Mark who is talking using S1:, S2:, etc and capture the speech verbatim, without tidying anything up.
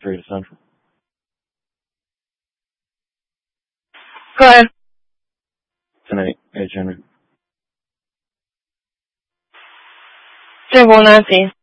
S1: three to Central.
S2: Go ahead.
S1: ten eight, H. Henry.
S2: Table Nancy.